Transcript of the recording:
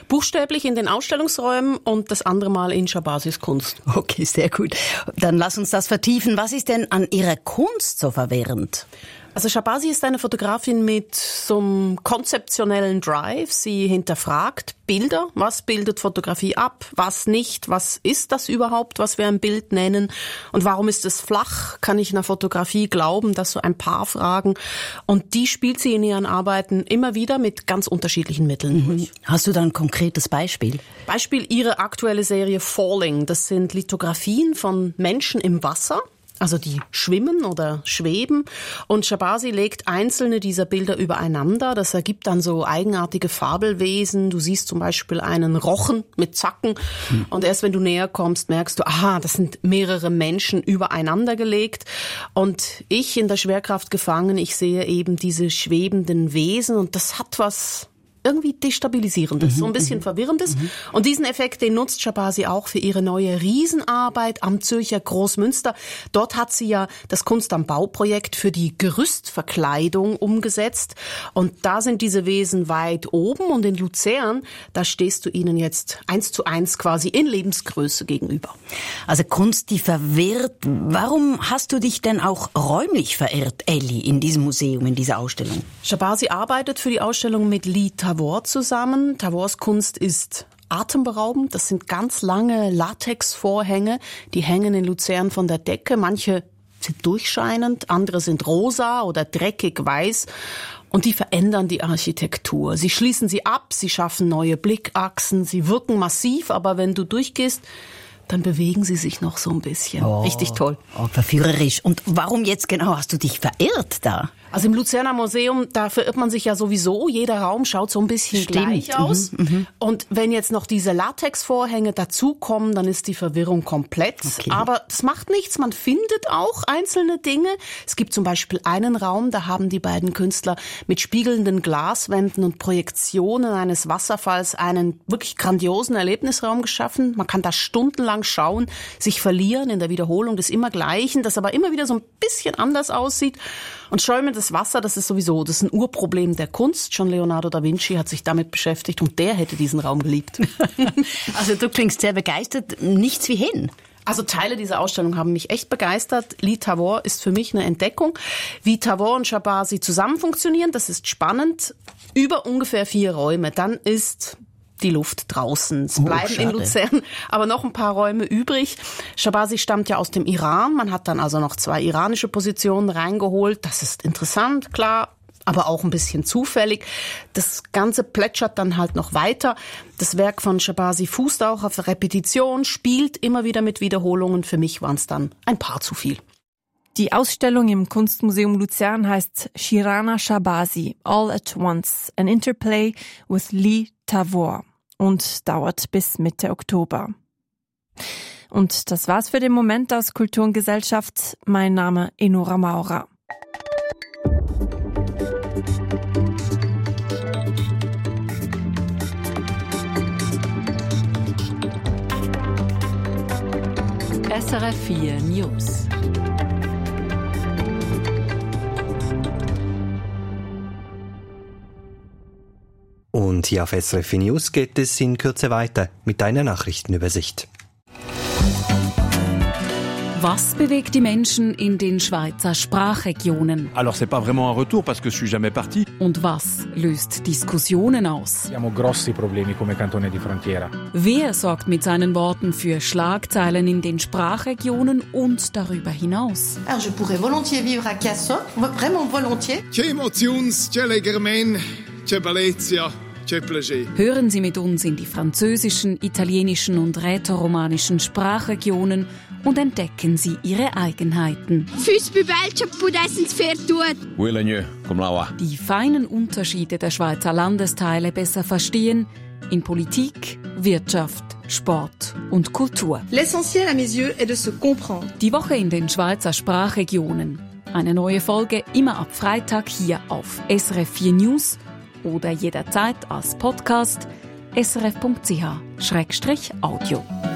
Buchstäblich in den Ausstellungsräumen und das andere Mal in Shahbazis Kunst. Okay, sehr gut. Dann lass uns das vertiefen. Was ist denn an ihrer Kunst so verwirrend? Also Shahbazi ist eine Fotografin mit so einem konzeptionellen Drive. Sie hinterfragt Bilder. Was bildet Fotografie ab? Was nicht? Was ist das überhaupt, was wir ein Bild nennen? Und warum ist es flach? Kann ich einer Fotografie glauben? Das so ein paar Fragen. Und die spielt sie in ihren Arbeiten immer wieder mit ganz unterschiedlichen Mitteln. Hast du da ein konkretes Beispiel? Beispiel ihre aktuelle Serie Falling. Das sind Lithografien von Menschen im Wasser. Also die schwimmen oder schweben, und Shahbazi legt einzelne dieser Bilder übereinander. Das ergibt dann so eigenartige Fabelwesen. Du siehst zum Beispiel einen Rochen mit Zacken und erst wenn du näher kommst, merkst du, aha, das sind mehrere Menschen übereinander gelegt. Und ich in der Schwerkraft gefangen, ich sehe eben diese schwebenden Wesen und das hat was irgendwie Destabilisierendes, so ein bisschen Verwirrendes. Und diesen Effekt, den nutzt Shahbazi auch für ihre neue Riesenarbeit am Zürcher Grossmünster. Dort hat sie ja das Kunst am Bau-Projekt für die Gerüstverkleidung umgesetzt. Und da sind diese Wesen weit oben, und in Luzern, da stehst du ihnen jetzt 1:1 quasi in Lebensgröße gegenüber. Also Kunst, die verwirrt. Warum hast du dich denn auch räumlich verirrt, Elli, in diesem Museum, in dieser Ausstellung? Shahbazi arbeitet für die Ausstellung mit Lee Tavor zusammen. Tavors Kunst ist atemberaubend. Das sind ganz lange Latexvorhänge, die hängen in Luzern von der Decke. Manche sind durchscheinend, andere sind rosa oder dreckig weiß. Und die verändern die Architektur. Sie schließen sie ab, sie schaffen neue Blickachsen, sie wirken massiv, aber wenn du durchgehst, dann bewegen sie sich noch so ein bisschen. Richtig toll. Verführerisch. Und warum jetzt genau hast du dich verirrt da? Also im Luzerner Museum, da verirrt man sich ja sowieso. Jeder Raum schaut so ein bisschen gleich aus. Und wenn jetzt noch diese Latexvorhänge dazukommen, dann ist die Verwirrung komplett. Okay. Aber das macht nichts. Man findet auch einzelne Dinge. Es gibt zum Beispiel einen Raum, da haben die beiden Künstler mit spiegelnden Glaswänden und Projektionen eines Wasserfalls einen wirklich grandiosen Erlebnisraum geschaffen. Man kann da stundenlang schauen, sich verlieren in der Wiederholung des Immergleichen, das aber immer wieder so ein bisschen anders aussieht. Und schäumendes Wasser, das ist ein Urproblem der Kunst. Schon Leonardo da Vinci hat sich damit beschäftigt und der hätte diesen Raum geliebt. Also du klingst sehr begeistert. Nichts wie hin. Also Teile dieser Ausstellung haben mich echt begeistert. Lee Tavor ist für mich eine Entdeckung. Wie Tavor und Shahbazi zusammen funktionieren, das ist spannend. Über ungefähr 4 Räume. Dann ist die Luft draußen. Es bleiben in Luzern aber noch ein paar Räume übrig. Shahbazi stammt ja aus dem Iran. Man hat dann also noch 2 iranische Positionen reingeholt. Das ist interessant, klar, aber auch ein bisschen zufällig. Das Ganze plätschert dann halt noch weiter. Das Werk von Shahbazi fußt auch auf Repetition, spielt immer wieder mit Wiederholungen. Für mich waren es dann ein paar zu viel. Die Ausstellung im Kunstmuseum Luzern heißt Shirana Shahbazi, All at Once, an Interplay with Lee Tavor und dauert bis Mitte Oktober. Und das war's für den Moment aus Kultur und Gesellschaft. Mein Name Enora Maurer. SRF 4 News. Und hier auf SRF News geht es in Kürze weiter mit einer Nachrichtenübersicht. Was bewegt die Menschen in den Schweizer Sprachregionen? Alors c'est pas vraiment un retour parce que je suis jamais parti. Und was löst Diskussionen aus? Abbiamo grossi problemi come cantone di frontiera. Wer sorgt mit seinen Worten für Schlagzeilen in den Sprachregionen und darüber hinaus? Alors je pourrais volontiers vivre à Casson, vraiment volontiers. C'è emozions, c'è legermen, c'è bellezia. Hören Sie mit uns in die französischen, italienischen und rätoromanischen Sprachregionen und entdecken Sie ihre Eigenheiten. Die feinen Unterschiede der Schweizer Landesteile besser verstehen in Politik, Wirtschaft, Sport und Kultur. L'essentiel à mes yeux est de se comprendre. Die Woche in den Schweizer Sprachregionen. Eine neue Folge immer ab Freitag hier auf SRF 4 News oder jederzeit als Podcast srf.ch/audio.